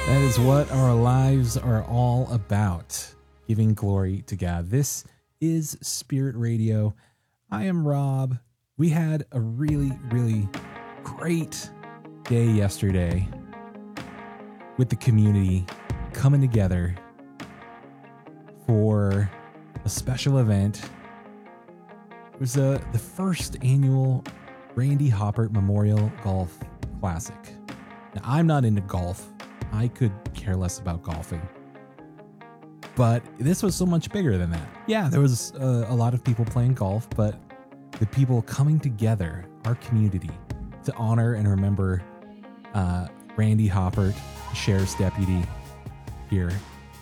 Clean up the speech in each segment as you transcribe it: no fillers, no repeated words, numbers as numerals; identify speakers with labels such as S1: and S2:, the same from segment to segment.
S1: That is what our lives are all about, giving glory to God. This is Spirit Radio. I am Rob. We had a really, really great day yesterday with the community coming together for a special event. It was the first annual Randy Hoppert Memorial Golf Classic. Now, I'm not into golf. I could care less about golfing. But this was so much bigger than that. Yeah, there was a lot of people playing golf, but the people coming together, our community, to honor and remember Randy Hoppert, sheriff's deputy here,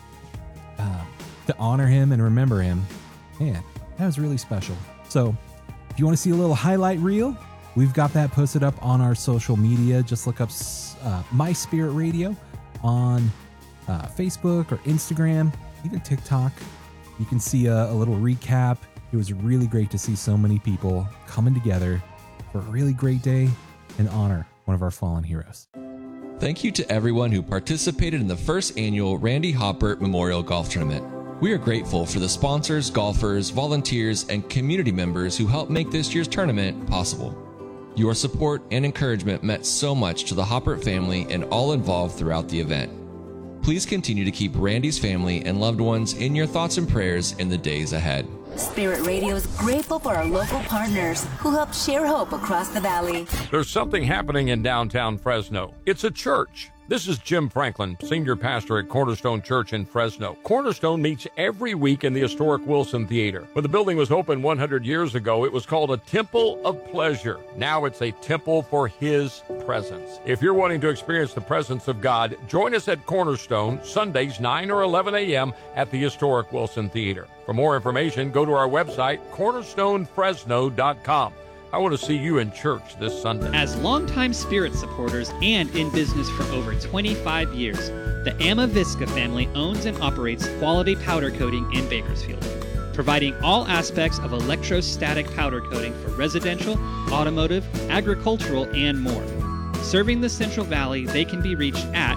S1: to honor him and remember him. Man, that was really special. So if you want to see a little highlight reel, we've got that posted up on our social media. Just look up My Spirit Radio on Facebook or Instagram, even TikTok. You can see a little recap. It was really great to see so many people coming together for a really great day and honor one of our fallen heroes.
S2: Thank you to everyone who participated in the first annual Randy Hoppert Memorial Golf Tournament. We are grateful for the sponsors, golfers, volunteers, and community members who helped make this year's tournament possible. Your support and encouragement meant so much to the Hoppert family and all involved throughout the event. Please continue to keep Randy's family and loved ones in your thoughts and prayers in the days ahead.
S3: Spirit Radio is grateful for our local partners who help share hope across the valley.
S4: There's something happening in downtown Fresno. It's a church. This is Jim Franklin, senior pastor at Cornerstone Church in Fresno. Cornerstone meets every week in the historic Wilson Theater. When the building was opened 100 years ago, it was called a Temple of Pleasure. Now it's a temple for His presence. If you're wanting to experience the presence of God, join us at Cornerstone, Sundays 9 or 11 a.m. at the historic Wilson Theater. For more information, go to our website, cornerstonefresno.com. I want to see you in church this Sunday.
S5: As longtime Spirit supporters and in business for over 25 years, the Amavisca family owns and operates Quality Powder Coating in Bakersfield, providing all aspects of electrostatic powder coating for residential, automotive, agricultural, and more. Serving the Central Valley, they can be reached at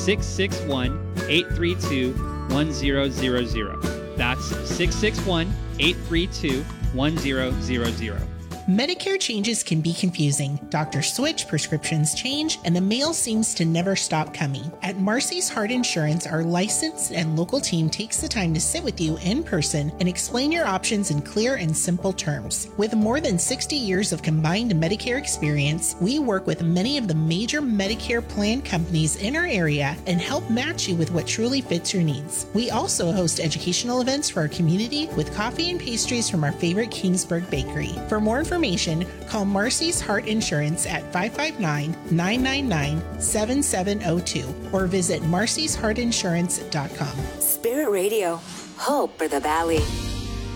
S5: 661-832-1000. That's 661-832-1000.
S6: Medicare changes can be confusing. Doctors switch, prescriptions change, and the mail seems to never stop coming. At Marcy's Heart Insurance, our licensed and local team takes the time to sit with you in person and explain your options in clear and simple terms. With more than 60 years of combined Medicare experience, we work with many of the major Medicare plan companies in our area and help match you with what truly fits your needs. We also host educational events for our community with coffee and pastries from our favorite Kingsburg bakery. For more information, call Marcy's Heart Insurance at 559-999-7702 or visit marcysheartinsurance.com.
S3: Spirit Radio, hope for the valley.